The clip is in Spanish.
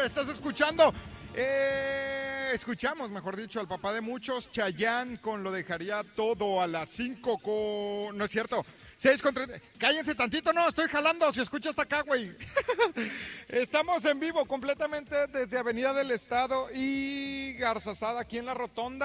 estás escuchando. Escuchamos, mejor dicho, al papá de muchos, Chayanne, con Lo Dejaría Todo a las 5 con... No es cierto. 6 con 30. Cállense tantito, no, estoy jalando, si escucha hasta acá, güey. Estamos en vivo completamente desde Avenida del Estado y Garzazada, aquí en la Rotonda.